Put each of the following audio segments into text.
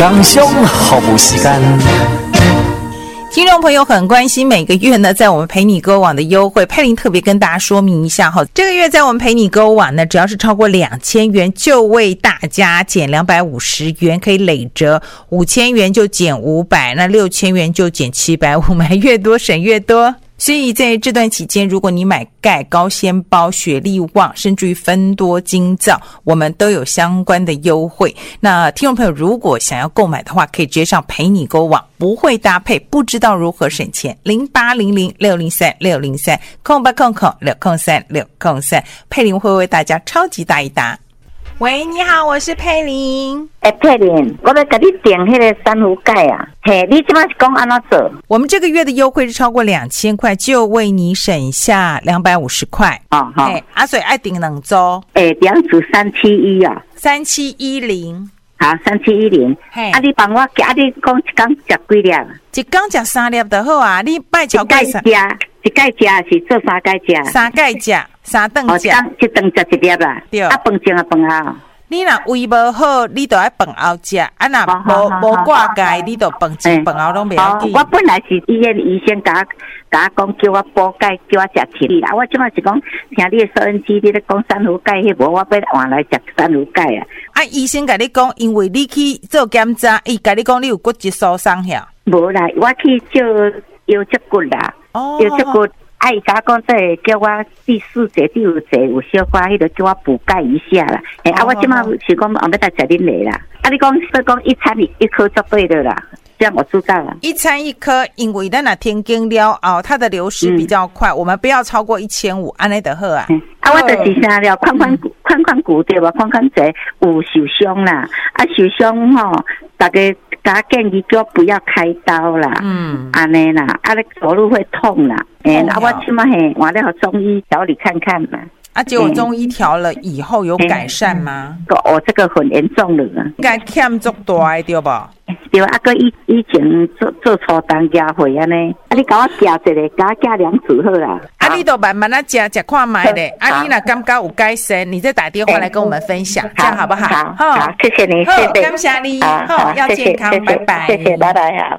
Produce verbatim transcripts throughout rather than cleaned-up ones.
工商服务时间。 听众朋友很关心每个月呢在我们陪你购网的优惠，佩玲特别跟大家说明一下哈，这个月在我们陪你购网呢，只要是超过两千元就为大家减两百五十元，可以累折，五千元就减五百，那六千元就减七百五十，买越多省越多。所以在这段期间，如果你买钙、高纤包、雪力旺，甚至于芬多精皂，我们都有相关的优惠。那听众朋友如果想要购买的话，可以直接上陪你购网，不会搭配不知道如何省钱，零八零零六零三六零三空八空空六空三六空三，佩玲会为大家超级答一答。喂，你好，我是佩玲。 哎、欸，佩玲，我要给你订那个珊瑚钙啊。嘿，你这摆是讲安怎做？ 我们这个月的优惠是超过两千块，就为你省下两百五十块。 哦好。哎， 阿水爱订两周。 哎，两组三七一啊。 三七一零。 好，三七一零。嘿，啊，你帮我，啊，你讲一天吃几粒？ 一天吃三粒就好啊。你拜超过三。 一盖吃，一盖吃是做三盖吃。 三盖吃。三顿吃， 哦，一顿吃一粒啦。对，啊，饭前啊，饭后。 你若胃无好，你就要饭后吃；啊，若无无挂钙，你就饭前饭后拢袂要紧。 我本来是医院医生甲我甲我讲，叫我补钙，叫我吃铁啦。我即摆是讲，听你的收音机，你咧讲珊瑚钙，迄无我要换来吃珊瑚钙啊。 啊，医生甲你讲，因为你去做检查，伊甲你讲你有骨质疏松遐。 无啦，我去做腰脊骨啦， 哦， 腰脊骨。啊，伊甲我讲，这叫我第四节、第五节有小可，迄个叫我补钙一下啦。哎、哦，啊，我即马是讲，后要再食恁来啦。啊，你讲说讲一餐一一颗就对的啦，这样我知道了。 一餐一颗，因为咱若停经了后，它的流失比较快，嗯、我们不要超过一千五，安尼就好啊。 嗯、啊，我就是啥了，髋髋骨、髋髋骨对吧？髋髋节有受伤啦，啊，受伤吼，大家。他建议叫不要开刀啦，嗯，安尼啦，啊，你走路会痛啦，哎、欸，啊，我起码嘿，我那中医调理看看嘛。 啊，结果中医调了以后有改善吗？ 欸、我这个很严重了， 应该欠足大对不？ 对啊，个以以前做做初当家会安尼，啊，你给我夹一个，给我夹两组好啦。 啊，你都慢慢啊夹夹看卖嘞。啊，你若感觉有改善，你再打电话来跟我们分享，这样好不好？ 好，好，谢谢你，谢谢， 感谢你，好，要健康，拜拜， 谢谢，拜拜，好。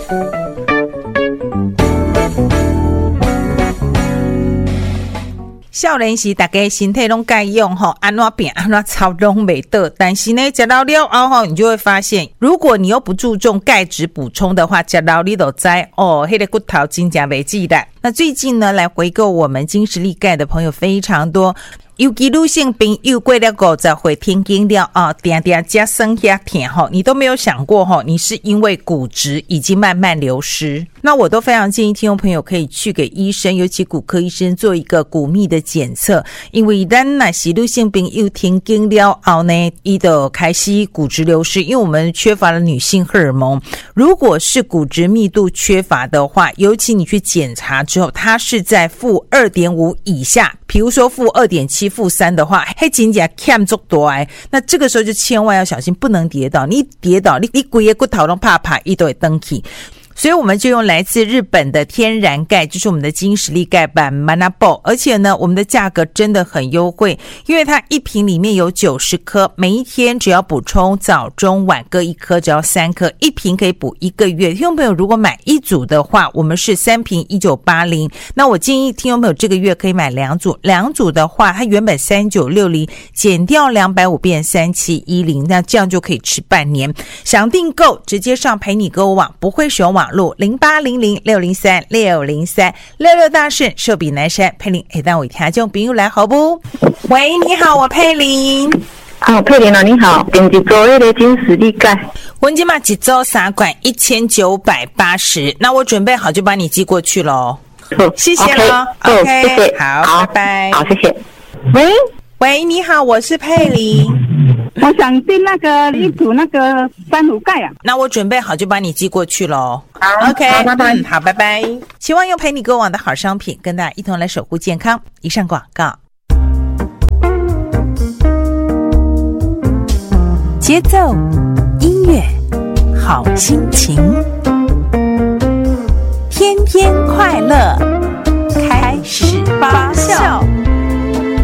少年时大家身体拢该用吼，安怎变安怎操拢袂到。但是呢，吃到了后吼，你就会发现，如果你又不注重钙质补充的话，吃到你就知哦，迄个骨头真正袂记得。那最近呢，来回购我们金实力钙的朋友非常多。尤其女性朋友过了五十岁停经了啊，定定加酸遐痛吼，你都没有想过吼，你是因为骨质已经慢慢流失。那我都非常建议听众朋友可以去给医生，尤其骨科医生做一个骨密的检测，因为咱若是女性朋友停经了后呢，伊就开始骨质流失，因为我们缺乏了女性荷尔蒙。如果是骨质密度缺乏的话，尤其你去检查之后，它是在负 二点五 以下，比如说负 二点七、负三的话，嘿，真正欠足大诶。那这个时候就千万要小心，不能跌倒。你一跌倒，你你规个骨头都怕怕，伊都会登起。所以我们就用来自日本的天然钙，就是我们的金实力钙版 Manabo， 而且呢我们的价格真的很优惠，因为它一瓶里面有九十颗，每一天只要补充早中晚各一颗，只要三颗，一瓶可以补一个月。听众朋友如果买一组的话，我们是三瓶一九八零，那我建议听众朋友这个月可以买两组，两组的话它原本三九六零减掉两百五变三七一零，那这样就可以吃半年。想订购直接上陪你购物网，不会使用网路零八零零六零三六零三六六大顺寿比南山佩玲会当为听众朋友来好不？喂，你好，我佩玲。 哦，佩玲啊，你好，订一周那个金实力钙， 我今嘛一周三罐一千九百八十，那我准备好就把你寄过去喽。谢谢了 ，OK，, okay 谢谢， 好， 好拜拜， 好，谢谢。喂喂，你好，我是佩玲。 我想订那个一组那个珊瑚钙啊， 那我准备好就把你寄过去咯。 好 OK， 好，拜拜、 嗯，好，拜拜。希望用陪你购网的好商品，跟大家一同来守护健康。以上广告。节奏，音乐，好心情，天天快乐。